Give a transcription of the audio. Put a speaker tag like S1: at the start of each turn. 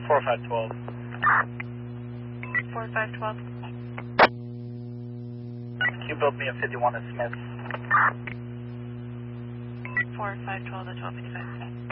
S1: 4512.
S2: 4512.
S1: Can you build me a 51 at Smith?
S2: 4512 to 1255.